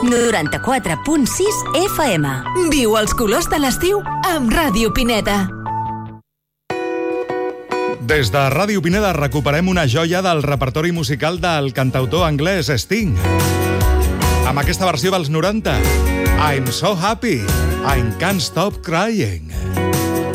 94.6 FM. Viu els colors de l'estiu amb Ràdio Pineda. Des de Ràdio Pineda recuperem una joia del repertori musical del cantautor anglès Sting. Amb aquesta versió dels 90, I'm so happy, I can't stop crying.